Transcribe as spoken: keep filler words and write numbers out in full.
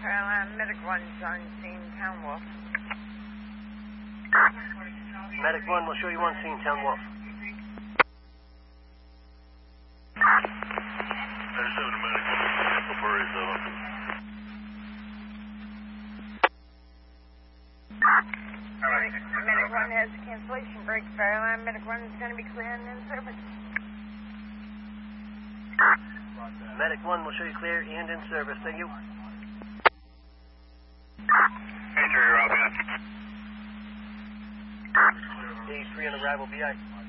Fairline, Medic one's on scene, Town Wolf. Medic one will show you on scene, Town Wolf. seven to Medic one, Prairie seven. Medic, Medic one has a cancellation break, Fairline. Medic one is going to be clear and in service. Medic one will show you clear and in service. Thank you. Hey, Terry, Rob, D three on arrival, B I.